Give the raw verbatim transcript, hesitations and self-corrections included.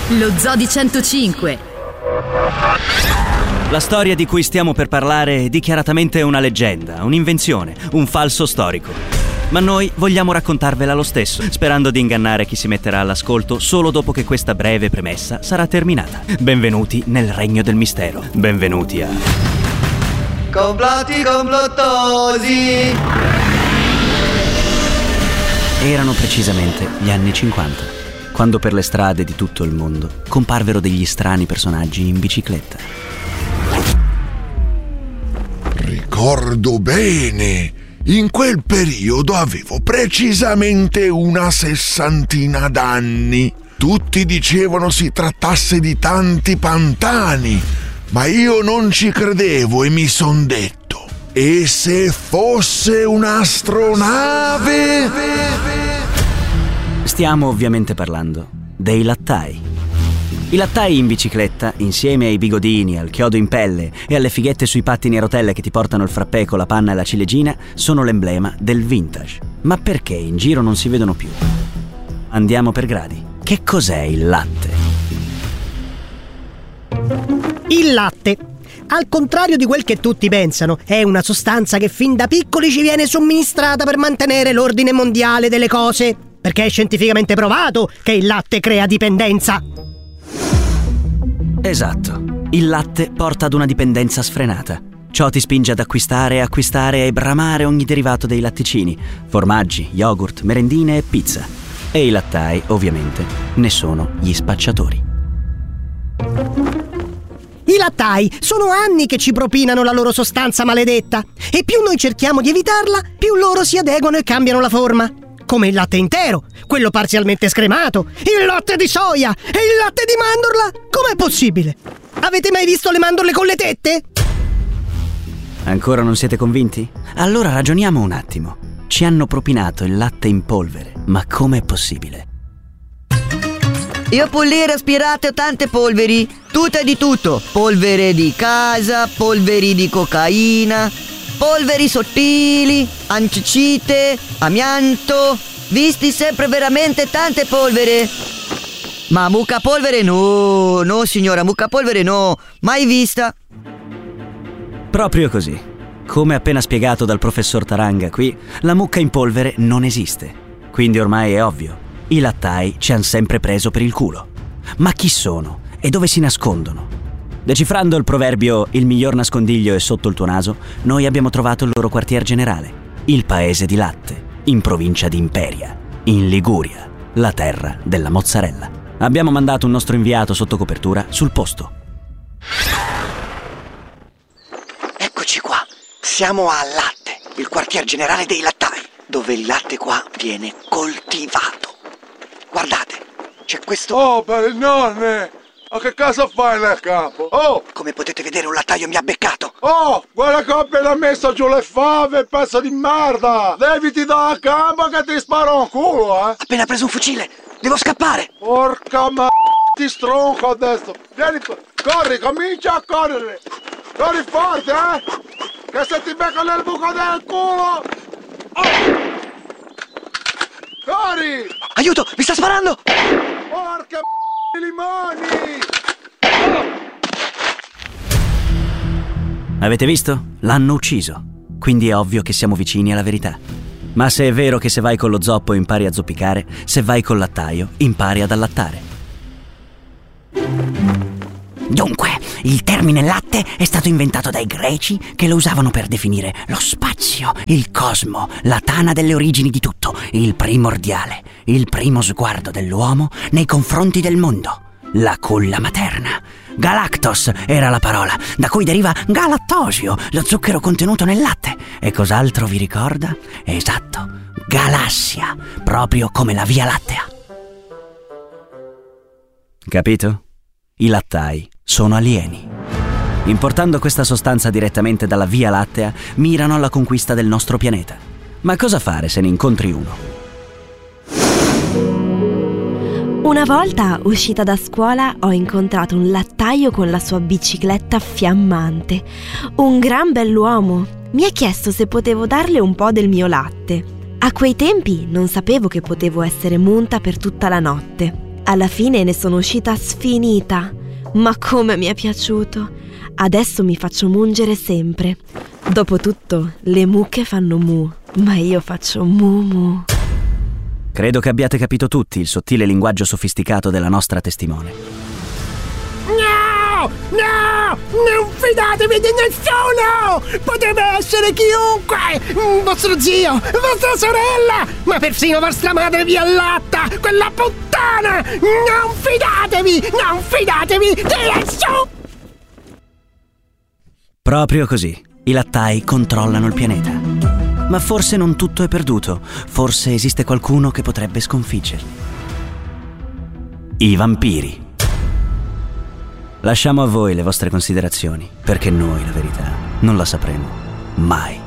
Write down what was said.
Lo Zoo di centocinque. La storia di cui stiamo per parlare è dichiaratamente una leggenda, un'invenzione, un falso storico. Ma noi vogliamo raccontarvela lo stesso, sperando di ingannare chi si metterà all'ascolto solo dopo che questa breve premessa sarà terminata. Benvenuti nel regno del mistero. Benvenuti a... Complotti complottosi! Erano precisamente gli anni cinquanta, quando per le strade di tutto il mondo comparvero degli strani personaggi in bicicletta. Ricordo bene, in quel periodo avevo precisamente una sessantina d'anni. Tutti dicevano si trattasse di tanti pantani, ma io non ci credevo e mi son detto: e se fosse un'astronave? Stiamo ovviamente parlando dei lattai. I lattai in bicicletta, insieme ai bigodini, al chiodo in pelle e alle fighette sui pattini a rotelle che ti portano il frappè con la panna e la ciliegina, sono l'emblema del vintage. Ma perché in giro non si vedono più? Andiamo per gradi. Che cos'è il latte? Il latte, al contrario di quel che tutti pensano, è una sostanza che fin da piccoli ci viene somministrata per mantenere l'ordine mondiale delle cose, perché è scientificamente provato che il latte crea dipendenza. Esatto, il latte porta ad una dipendenza sfrenata. Ciò ti spinge ad acquistare, acquistare e bramare ogni derivato dei latticini, formaggi, yogurt, merendine e pizza. E i lattai, ovviamente, ne sono gli spacciatori. I lattai sono anni che ci propinano la loro sostanza maledetta, e più noi cerchiamo di evitarla, più loro si adeguano e cambiano la forma. Come il latte intero, quello parzialmente scremato, il latte di soia e il latte di mandorla. Com'è possibile? Avete mai visto le mandorle con le tette? Ancora non siete convinti? Allora ragioniamo un attimo. Ci hanno propinato il latte in polvere, ma com'è possibile? Io pulire aspirate tante polveri, tutte di tutto. Polvere di casa, polveri di cocaina, polveri sottili, ancicite, amianto. Visti sempre veramente tante polvere. Ma mucca polvere no, no signora, mucca polvere no, mai vista. Proprio così. Come appena spiegato dal professor Taranga qui, la mucca in polvere non esiste. Quindi ormai è ovvio, i lattai ci han sempre preso per il culo. Ma chi sono e dove si nascondono? Decifrando il proverbio "il miglior nascondiglio è sotto il tuo naso", noi abbiamo trovato il loro quartier generale, il paese di Latte, in provincia di Imperia, in Liguria, la terra della mozzarella. Abbiamo mandato un nostro inviato sotto copertura sul posto. Eccoci qua, siamo a Latte, il quartier generale dei lattai, dove il latte qua viene coltivato. Guardate, c'è questo... Oh, bellone! Ma che cosa fai nel campo? Oh! Come potete vedere, un lattaio mi ha beccato. Oh! Guarda che ho appena messo giù le fave, pezzo di merda! Leviti da campo che ti sparo un culo, eh! Appena preso un fucile, devo scappare! Porca ma... ti stronco adesso! Vieni, corri, comincia a correre! Corri forte, eh! Che se ti becco nel buco del culo... Oh! Corri! Aiuto, mi sta sparando! Porca m***a di limoni! Avete visto? L'hanno ucciso. Quindi è ovvio che siamo vicini alla verità. Ma se è vero che se vai con lo zoppo impari a zoppicare, se vai col lattaio impari ad allattare. Dunque, il termine latte è stato inventato dai greci, che lo usavano per definire lo spazio, il cosmo, la tana delle origini di tutto, il primordiale, il primo sguardo dell'uomo nei confronti del mondo, la culla materna. Galactos era la parola, da cui deriva galattosio, lo zucchero contenuto nel latte. E cos'altro vi ricorda? Esatto, galassia, proprio come la Via Lattea. Capito? I lattai sono alieni. Importando questa sostanza direttamente dalla Via Lattea, mirano alla conquista del nostro pianeta. Ma cosa fare se ne incontri uno? Una volta, uscita da scuola, ho incontrato un lattaio con la sua bicicletta fiammante. Un gran bell'uomo. Mi ha chiesto se potevo darle un po' del mio latte. A quei tempi non sapevo che potevo essere munta per tutta la notte. Alla fine ne sono uscita sfinita. Ma come mi è piaciuto! Adesso mi faccio mungere sempre. Dopotutto, le mucche fanno mu, ma io faccio mu mu. Credo che abbiate capito tutti il sottile linguaggio sofisticato della nostra testimone. No! No! Non fidatevi di nessuno! Potrebbe essere chiunque! Vostro zio, vostra sorella, ma persino vostra madre vi allatta! Quella puttana! Non fidatevi! Non fidatevi di nessuno! Proprio così. I lattai controllano il pianeta. Ma forse non tutto è perduto. Forse esiste qualcuno che potrebbe sconfiggerli. I vampiri. Lasciamo a voi le vostre considerazioni, perché noi la verità non la sapremo mai.